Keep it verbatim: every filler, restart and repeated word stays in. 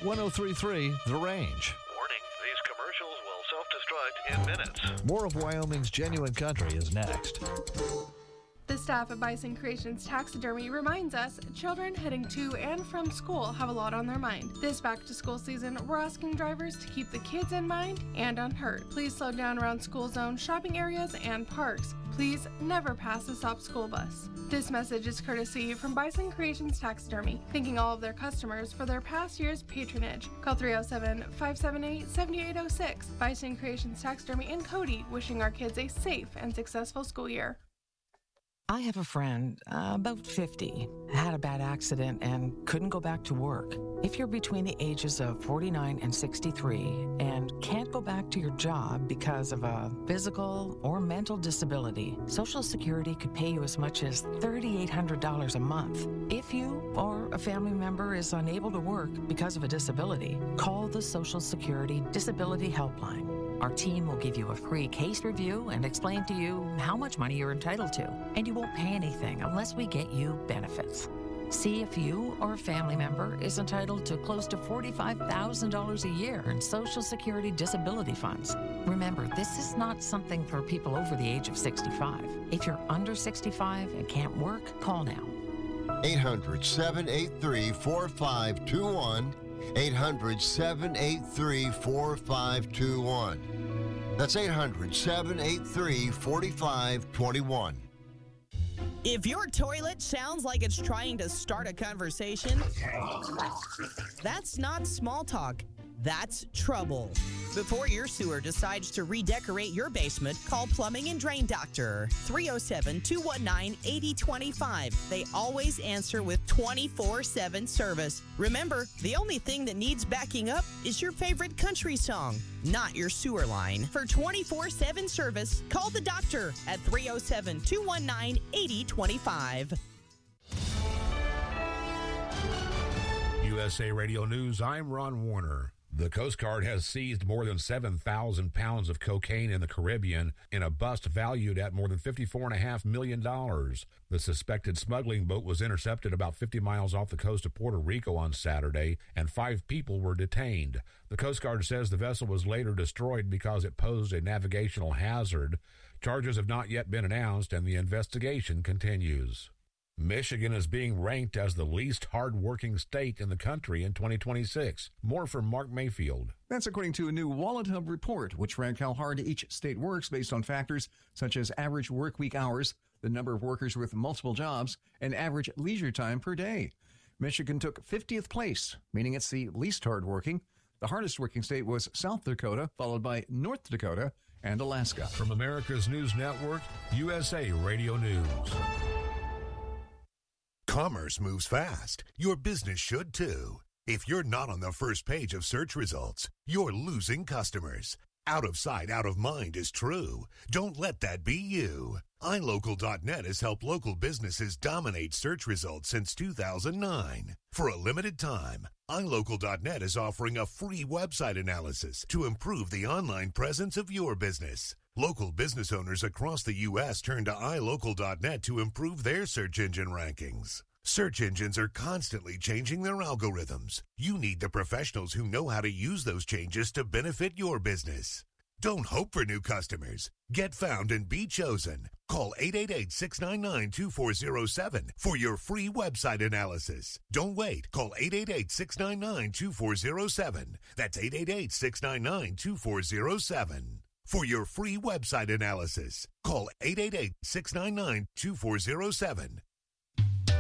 one oh three point three The Range. Warning, these commercials will self-destruct in minutes. More of Wyoming's Genuine Country is next. The staff at Bison Creations Taxidermy reminds us children heading to and from school have a lot on their mind. This back-to-school season, we're asking drivers to keep the kids in mind and unhurt. Please slow down around school zone shopping areas and parks. Please never pass a stopped school bus. This message is courtesy from Bison Creations Taxidermy, thanking all of their customers for their past year's patronage. Call three oh seven, five seven eight, seven eight oh six. Bison Creations Taxidermy in Cody, wishing our kids a safe and successful school year. I have a friend, uh, about fifty, had a bad accident and couldn't go back to work. If you're between the ages of forty-nine and sixty-three and can't go back to your job because of a physical or mental disability, Social Security could pay you as much as three thousand eight hundred dollars a month. If you or a family member is unable to work because of a disability, call the Social Security Disability Helpline. Our team will give you a free case review and explain to you how much money you're entitled to, and you won't pay anything unless we get you benefits. See if you or a family member is entitled to close to forty-five thousand dollars a year in Social Security disability funds. Remember, this is not something for people over the age of sixty-five. If you're under sixty-five and can't work, call now. eight hundred, seven eight three, four five two one. eight hundred, seven eight three, four five two one. That's eight hundred, seven eight three, four five two one. If your toilet sounds like it's trying to start a conversation, that's not small talk. That's trouble. Before your sewer decides to redecorate your basement, call Plumbing and Drain Doctor, three oh seven, two one nine, eight oh two five. They always answer with twenty-four seven service. Remember, the only thing that needs backing up is your favorite country song, not your sewer line. For twenty-four seven service, call the doctor at three oh seven, two one nine, eight oh two five. U S A Radio News, I'm Ron Warner. The Coast Guard has seized more than seven thousand pounds of cocaine in the Caribbean in a bust valued at more than fifty-four point five million dollars. The suspected smuggling boat was intercepted about fifty miles off the coast of Puerto Rico on Saturday, and five people were detained. The Coast Guard says the vessel was later destroyed because it posed a navigational hazard. Charges have not yet been announced, and the investigation continues. Michigan is being ranked as the least hard-working state in the country in twenty twenty-six. More from Mark Mayfield. That's according to a new Wallet Hub report, which ranked how hard each state works based on factors such as average work week hours, the number of workers with multiple jobs, and average leisure time per day. Michigan took fiftieth place, meaning it's the least hard-working. The hardest working state was South Dakota, followed by North Dakota and Alaska. From America's News Network, U S A Radio News. Commerce moves fast. Your business should too. If you're not on the first page of search results, you're losing customers. Out of sight, out of mind is true. Don't let that be you. i local dot net has helped local businesses dominate search results since two thousand nine. For a limited time, i local dot net is offering a free website analysis to improve the online presence of your business. Local business owners across the U S turn to i local dot net to improve their search engine rankings. Search engines are constantly changing their algorithms. You need the professionals who know how to use those changes to benefit your business. Don't hope for new customers. Get found and be chosen. Call eight eight eight, six nine nine, two four zero seven for your free website analysis. Don't wait. Call eight eight eight, six nine nine, two four zero seven. That's eight eight eight, six nine nine, two four zero seven. For your free website analysis, call eight eight eight, six nine nine, two four zero seven.